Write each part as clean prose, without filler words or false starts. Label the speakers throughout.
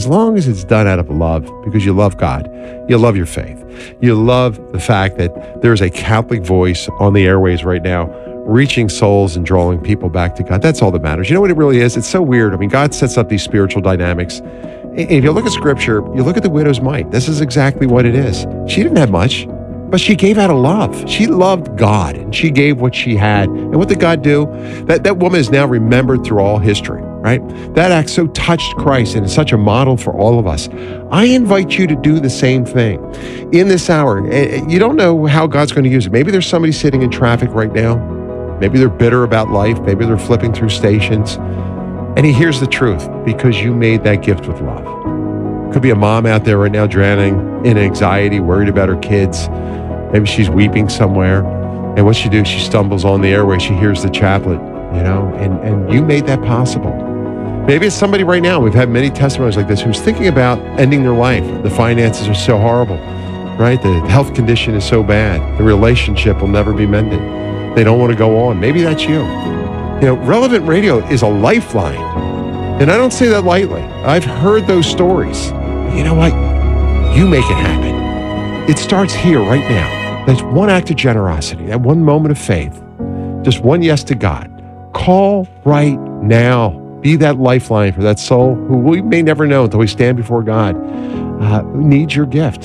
Speaker 1: as long as it's done out of love, because you love God, you love your faith, you love the fact that there's a Catholic voice on the airways right now, reaching souls and drawing people back to God. That's all that matters. You know what it really is? It's so weird. I mean, God sets up these spiritual dynamics. If you look at Scripture, you look at the widow's mite. This is exactly what it is. She didn't have much, but she gave out of love. She loved God, and she gave what she had. And what did God do? That woman is now remembered through all history, right? That act so touched Christ and is such a model for all of us. I invite you to do the same thing in this hour. You don't know how God's going to use it. Maybe there's somebody sitting in traffic right now. Maybe they're bitter about life. Maybe they're flipping through stations. And he hears the truth because you made that gift with love. Could be a mom out there right now drowning in anxiety, worried about her kids. Maybe she's weeping somewhere. And what she do, she stumbles on the airway. She hears the chaplet, and you made that possible. Maybe it's somebody right now. We've had many testimonies like this who's thinking about ending their life. The finances are so horrible, right? The health condition is so bad. The relationship will never be mended. They don't want to go on. Maybe that's you. Relevant Radio is a lifeline. And I don't say that lightly. I've heard those stories. You know what? You make it happen. It starts here right now. That's one act of generosity, that one moment of faith, just one yes to God. Call right now. Be that lifeline for that soul who we may never know until we stand before God, who needs your gift.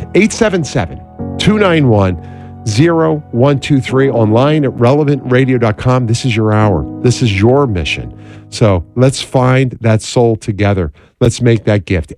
Speaker 1: 877-291-0123, online at relevantradio.com. This is your hour. This is your mission. So let's find that soul together. Let's make that gift.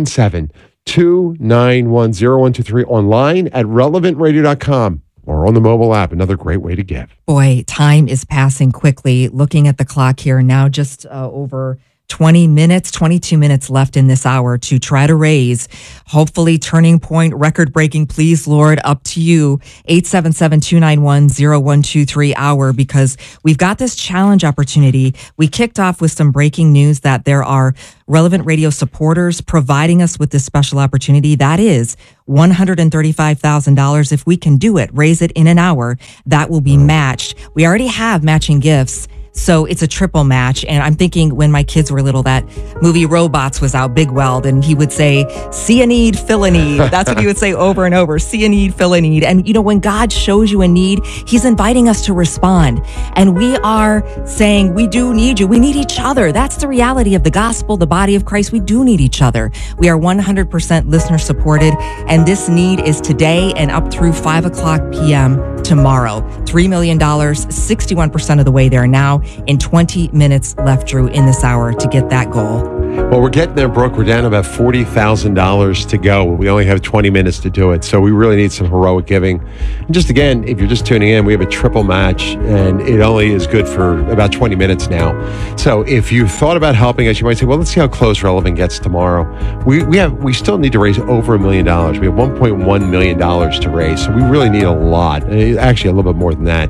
Speaker 1: 877-291-0123, online at relevantradio.com or on the mobile app. Another great way to give.
Speaker 2: Boy, time is passing quickly. Looking at the clock here now, just over 22 minutes left in this hour to try to raise, hopefully turning point, record breaking, please, Lord, up to you. 877-291-0123 hour, because we've got this challenge opportunity. We kicked off with some breaking news that there are Relevant Radio supporters providing us with this special opportunity. That is $135,000. If we can do it, raise it in an hour, that will be matched. We already have matching gifts. So it's a triple match. And I'm thinking when my kids were little, that movie Robots was out, Big Weld, and he would say, see a need, fill a need. That's what he would say over and over, see a need, fill a need. And when God shows you a need, he's inviting us to respond. And we are saying, we do need you. We need each other. That's the reality of the gospel, the body of Christ. We do need each other. We are 100% listener supported. And this need is today and up through 5:00 p.m. tomorrow. $3 million, 61% of the way there now. In 20 minutes left, Drew, in this hour to get that goal.
Speaker 1: Well, we're getting there, Brooke. We're down to about $40,000 to go. We only have 20 minutes to do it, so we really need some heroic giving. And just again, if you're just tuning in, we have a triple match, and it only is good for about 20 minutes now. So if you thought about helping us, you might say, well, let's see how close Relevant gets tomorrow. We still need to raise over $1 million. We have $1.1 million to raise, so we really need a lot. Actually, a little bit more than that.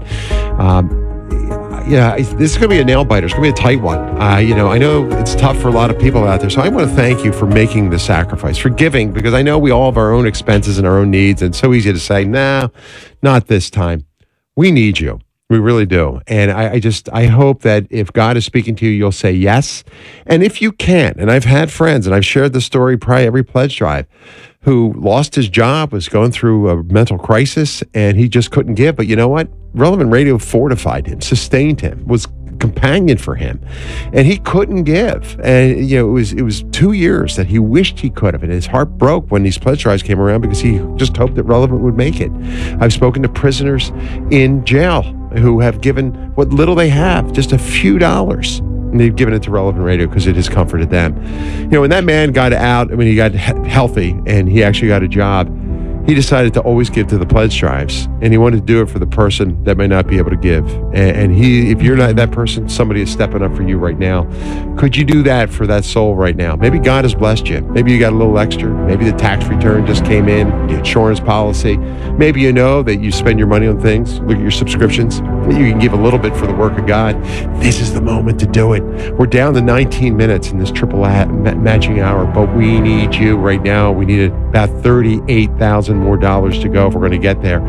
Speaker 1: This is going to be a nail biter. It's going to be a tight one. I know it's tough for a lot of people out there. So I want to thank you for making the sacrifice, for giving, because I know we all have our own expenses and our own needs. And it's so easy to say, nah, not this time. We need you. We really do. And I hope that if God is speaking to you, you'll say yes. And if you can't, and I've had friends, and I've shared the story probably every pledge drive, who lost his job, was going through a mental crisis, and he just couldn't give. But you know what? Relevant Radio fortified him, sustained him, was a companion for him, and he couldn't give. And it was 2 years that he wished he could have, and his heart broke when these pledge drives came around because he just hoped that Relevant would make it. I've spoken to prisoners in jail who have given what little they have, just a few dollars. And they've given it to Relevant Radio because it has comforted them. When that man got out, he got healthy and he actually got a job, he decided to always give to the pledge drives, and he wanted to do it for the person that may not be able to give. And if you're not that person, somebody is stepping up for you right now. Could you do that for that soul right now? Maybe God has blessed you. Maybe you got a little extra. Maybe the tax return just came in, the insurance policy. Maybe you know that you spend your money on things. Look at your subscriptions. You can give a little bit for the work of God. This is the moment to do it. We're down to 19 minutes in this triple matching hour, but we need you right now. We need about $38,000 more dollars to go if we're going to get there.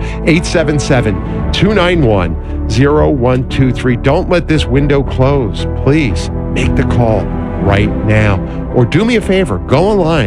Speaker 1: 877-291-0123. Don't let this window close. Please make the call right now. Or do me a favor, go online